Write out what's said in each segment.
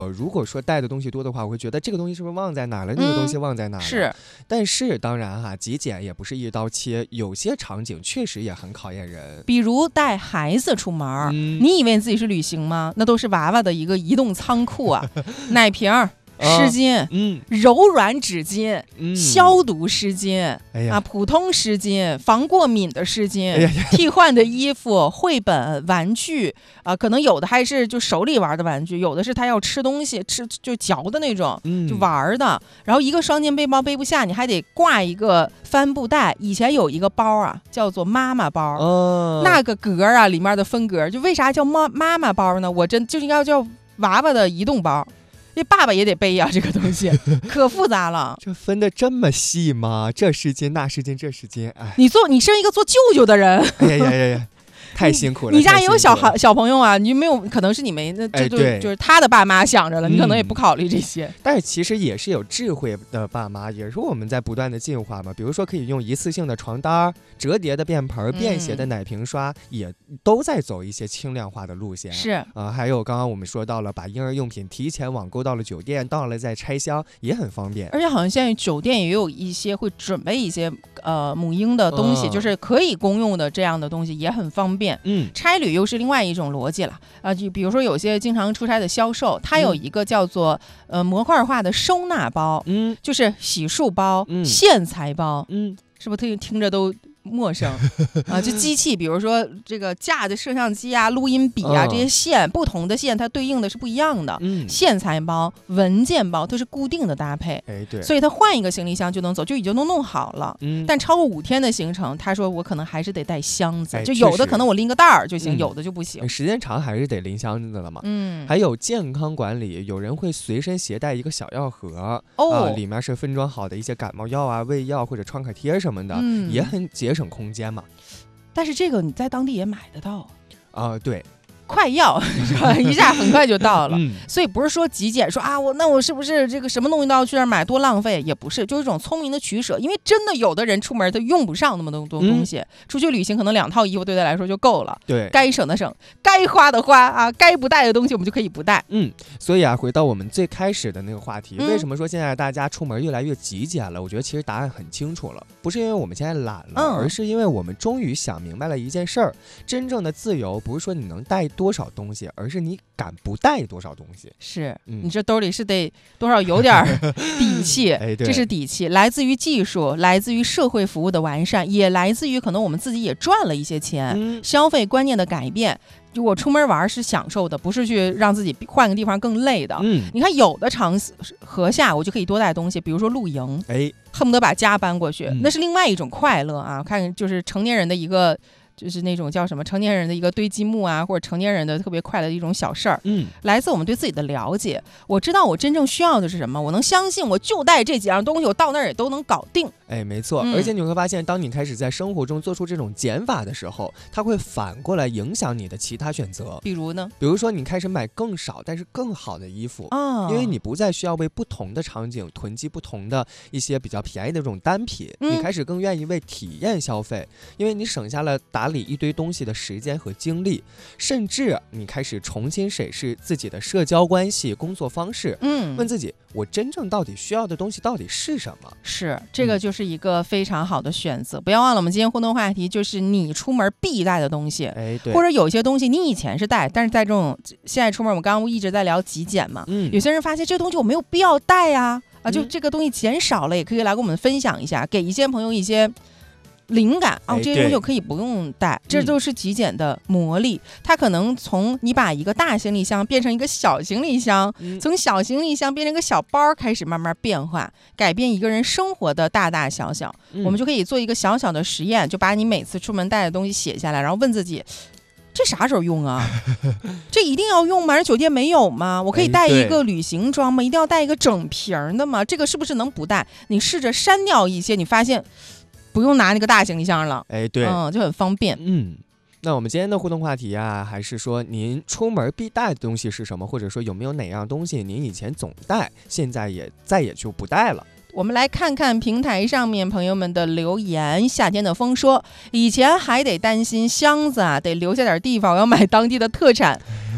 如果说带的东西多的话，我会觉得这个东西是不是忘在哪了，那个东西忘在哪了。 是， 但是当然哈，极简也不是一刀切，有些场景确实也很考验人。 比如带孩子出门，你以为自己是旅行吗？那都是娃娃的一个移动仓库啊，奶瓶、湿巾、柔软纸巾、消毒湿巾、普通湿巾、防过敏的湿巾、替换的衣服、绘本、玩具可能有的还是就手里玩的玩具，有的是他要吃东西吃就嚼的那种，就玩的。然后一个双肩背包背不下，你还得挂一个帆布袋。以前有一个包啊，叫做妈妈包，那个格啊里面的分格，就为啥叫妈妈包呢？我真就应该叫娃娃的移动包。因为爸爸也得背呀，这个东西可复杂了。 这分得这么细吗？这湿巾那湿巾这湿巾，哎， 你生一个做舅舅的人， 哎呀，太辛苦了。 你家也有小朋友啊，你没有，可能是你没，那这就是他的爸妈想着了，你可能也不考虑这些。 但是其实也是有智慧的爸妈，也是我们在不断的进化嘛。比如说可以用一次性的床单、折叠的便盆、便携的奶瓶刷，也都在走一些轻量化的路线。 是还有刚刚我们说到了，把婴儿用品提前网购到了酒店，到了再拆箱，也很方便。 而且好像现在酒店也有一些会准备一些母婴的东西，就是可以公用的这样的东西，也很方便。差旅又是另外一种逻辑了就比如说有些经常出差的销售，它有一个叫做模块化的收纳包，就是洗漱包、线材包，是不是听着都陌生就机器，比如说这个架的摄像机啊、录音笔啊，这些线不同的线它对应的是不一样的。线材包、文件包都是固定的搭配， 对， 所以他换一个行李箱就能走，就已经都弄好了。但超过5天的行程，他说我可能还是得带箱子，就有的可能我拎个袋儿就行，有的就不行。 时间长还是得拎箱子了嘛。还有健康管理，有人会随身携带一个小药盒，里面是分装好的一些感冒药啊、胃药或者创可贴什么的，也很节省空间嘛。 但是这个你在当地也买得到对， 快药是吧？一下很快就到了。所以不是说极简，说我是不是这个什么东西都要去那儿买，多浪费，也不是，就是一种聪明的取舍。因为真的有的人出门他用不上那么多东西，出去旅行可能2套衣服对他来说就够了。 对， 该省的省，该花的花该不带的东西我们就可以不带。 所以回到我们最开始的那个话题，为什么说现在大家出门越来越极简了？我觉得其实答案很清楚了，不是因为我们现在懒了，而是因为我们终于想明白了一件事儿：真正的自由不是说你能带多少东西，而是你敢不带多少东西。 是，你这兜里是得多少有点底气这是底气，来自于技术，来自于社会服务的完善，也来自于可能我们自己也赚了一些钱，消费观念的改变。就我出门玩是享受的，不是去让自己换个地方更累的。你看有的场合下我就可以多带东西，比如说露营，恨不得把家搬过去，那是另外一种快乐看就是成年人的一个，就是那种叫什么成年人的一个堆积木或者成年人的特别快乐的一种小事儿。来自我们对自己的了解，我知道我真正需要的是什么，我能相信我就带这几样东西，我到那儿也都能搞定。 没错，而且你会发现，当你开始在生活中做出这种减法的时候，它会反过来影响你的其他选择。 比如呢？ 比如说你开始买更少但是更好的衣服因为你不再需要为不同的场景囤积不同的一些比较便宜的这种单品，你开始更愿意为体验消费，因为你省下了打理一堆东西的时间和精力，甚至你开始重新审视自己的社交关系、工作方式，问自己我真正到底需要的东西到底是什么？ 是，这个就是一个非常好的选择。不要忘了，我们今天互动话题就是你出门必带的东西， 对， 或者有些东西你以前是带，但是在这种现在出门，我们刚刚一直在聊极简嘛，有些人发现这个东西我没有必要带呀，就这个东西减少了，也可以来跟我们分享一下，给一些朋友一些灵感这些东西我可以不用带，这就是极简的魔力。它可能从你把一个大行李箱变成一个小行李箱，从小行李箱变成一个小包开始慢慢变化，改变一个人生活的大大小小。我们就可以做一个小小的实验，就把你每次出门带的东西写下来，然后问自己这啥时候用啊？这一定要用吗？人酒店没有吗？我可以带一个旅行装吗？一定要带一个整瓶的吗？这个是不是能不带？你试着删掉一些，你发现不用拿那个大行李箱了， 对， 就很方便。 那我们今天的互动话题还是说您出门必带的东西是什么，或者说有没有哪样东西您以前总带，现在也再也就不带了？ 我们来看看平台上面朋友们的留言。夏天的风说，以前还得担心箱子得留下点地方，我要买当地的特产，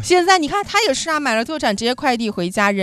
现在你看他也是啊，买了特产直接快递回家，人